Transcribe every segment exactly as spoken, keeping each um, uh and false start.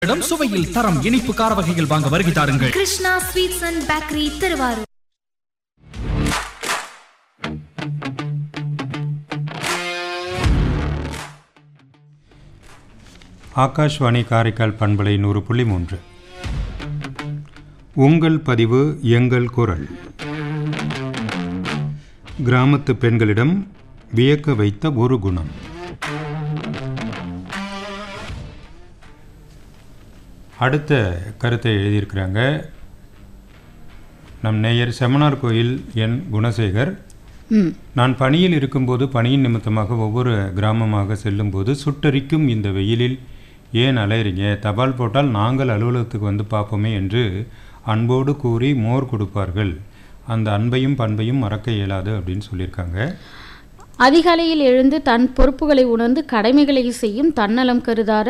இடம் சுவையில் தரம் இனிப்பு கார வகைகள் வாங்க வருகை தாருங்கள். Krishna sweets and bakery, Thiruvarur. Akashvani Karaikal பண்பலை நூறு புள்ளி மூன்று. உங்கள் பதிவு எங்கள் குரல். கிராமத்து பெண்களிடம் வியக்க வைத்த ஒரு குணம். அடுத்த கருத்தை எழுதியிருக்கிறாங்க நம் நேயர் செமனார் கோயில் என் குணசேகர். நான் பணியில் இருக்கும்போது பணியின் நிமித்தமாக ஒவ்வொரு கிராமமாக செல்லும்போது சுட்டரிக்கும் இந்த வெயிலில் ஏன் அலையிறீங்க, தபால் போட்டால் நாங்கள் அலுவலகத்துக்கு வந்து பார்ப்போமே என்று அன்போடு கூறி மோர் கொடுப்பார்கள். அந்த அன்பையும் பண்பையும் மறக்க இயலாது அப்படின்னு சொல்லியிருக்காங்க. அதிகாலையில் எழுந்து தன் பொறுப்புகளை உணர்ந்து கடமைகளை செய்யும் தன்னலம் கருதார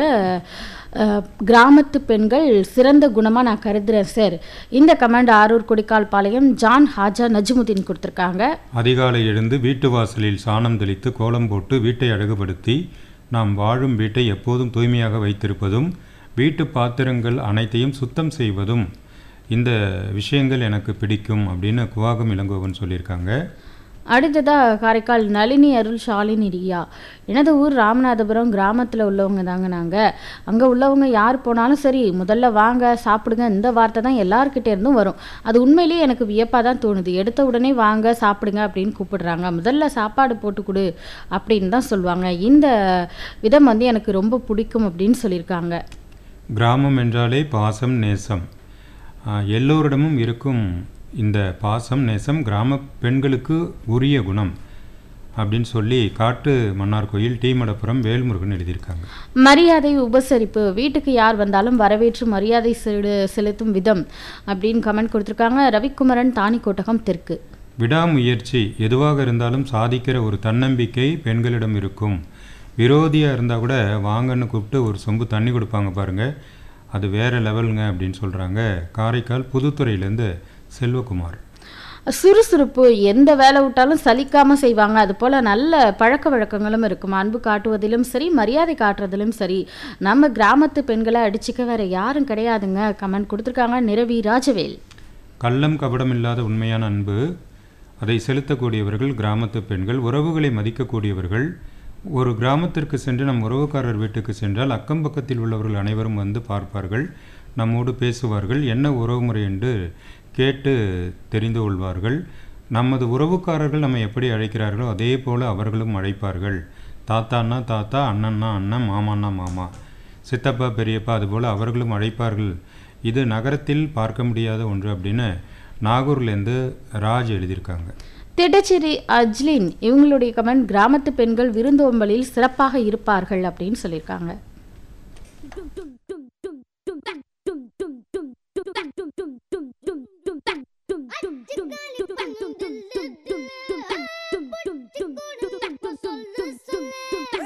கிராமத்து பெண்கள் சிறந்த குணமாக நான் கருதுகிறேன் சார். இந்த கமெண்ட் ஆரூர் கொடிக்கால் பாளையம் ஜான் ஹாஜா நஜ்முதீன் கொடுத்துருக்காங்க. அதிகாலை எழுந்து வீட்டு வாசலில் சாணம் தெளித்து கோலம் போட்டு வீட்டை அழகுபடுத்தி நாம் வாழும் வீட்டை எப்போதும் தூய்மையாக வைத்திருப்பதும் வீட்டு பாத்திரங்கள் அனைத்தையும் சுத்தம் செய்வதும் இந்த விஷயங்கள் எனக்கு பிடிக்கும் அப்படின்னு குவாகம் இளங்கோவன் சொல்லியிருக்காங்க. அடுத்ததாக காரைக்கால் நளினி அருள் ஷாலினி ரியா. எனது ஊர் ராமநாதபுரம் கிராமத்தில் உள்ளவங்க தாங்க நாங்கள். அங்கே உள்ளவங்க யார் போனாலும் சரி முதல்ல வாங்க சாப்பிடுங்க இந்த வார்த்தை தான் எல்லாருக்கிட்டே இருந்தும் வரும். அது உண்மையிலேயே எனக்கு வியப்பாக தான் தோணுது. எடுத்த உடனே வாங்க சாப்பிடுங்க அப்படின்னு கூப்பிடுறாங்க. முதல்ல சாப்பாடு போட்டு கொடு அப்படின்னு தான் சொல்லுவாங்க. இந்த விதம் வந்து எனக்கு ரொம்ப பிடிக்கும் அப்படின்னு சொல்லியிருக்காங்க. கிராமம் என்றாலே பாசம் நேசம் எல்லோரிடமும் இருக்கும். இந்த பாசம் நேசம் கிராம பெண்களுக்கு உரிய குணம் அப்படின்னு சொல்லி காட்டு மன்னார் கோயில் டி மடப்புரம் வேல்முருகன் எழுதியிருக்காங்க. மரியாதை உபசரிப்பு, வீட்டுக்கு யார் வந்தாலும் வரவேற்று மரியாதை செலுத்தும் விதம் அப்படின்னு கமெண்ட் கொடுத்துருக்காங்க. ரவிக்குமரன் தானிக்கோட்டகம் தெற்கு. விடாமுயற்சி, எதுவாக இருந்தாலும் சாதிக்கிற ஒரு தன்னம்பிக்கை பெண்களிடம் இருக்கும். விரோதியாக இருந்தால் கூட வாங்கன்னு கூப்பிட்டு ஒரு சொம்பு தண்ணி கொடுப்பாங்க பாருங்கள், அது வேறு லெவலுங்க அப்படின்னு சொல்கிறாங்க. காரைக்கால் புதுத்துறையிலேருந்து செல்வகுமார். சுறுசுறுப்பு, எந்த வேலை விட்டாலும் சலிக்காமல் செய்வாங்க. அதுபோல் நல்ல பழக்க வழக்கங்களும் இருக்கும். அன்பு காட்டுவதிலும் சரி மரியாதை காட்டுறதிலும் சரி நம்ம கிராமத்து பெண்களை அடிச்சுக்க வேற யாரும் கிடையாதுங்க கமெண்ட் கொடுத்துருக்காங்க. நிரவி ராஜவேல். கள்ளம் கபடம் இல்லாத உண்மையான அன்பு, அதை செலுத்தக்கூடியவர்கள் கிராமத்து பெண்கள். உறவுகளை மதிக்கக்கூடியவர்கள். ஒரு கிராமத்திற்கு சென்று நம் உறவுக்காரர் வீட்டுக்கு சென்றால் அக்கம் பக்கத்தில் உள்ளவர்கள் அனைவரும் வந்து பார்ப்பார்கள், நம்மோடு பேசுவார்கள், என்ன உறவுமுறை என்று கேட்டு தெரிந்து கொள்வார்கள். நமது உறவுக்காரர்கள் நம்ம எப்படி அழைக்கிறார்களோ அதே போல் அவர்களும் அழைப்பார்கள். தாத்தான்னா தாத்தா, அண்ணன்னா அண்ணன், மாமான்னா மாமா, சித்தப்பா பெரியப்பா, அதுபோல் அவர்களும் அழைப்பார்கள். இது நகரத்தில் பார்க்க முடியாத ஒன்று அப்படின்னு நாகூர்லேருந்து ராஜ் எழுதியிருக்காங்க. திட்டச்சேரி அஜ்லின் இவங்களுடைய கமெண்ட் கிராமத்து பெண்கள் விருந்தோம்பலில் சிறப்பாக இருப்பார்கள் அப்படின்னு சொல்லியிருக்காங்க.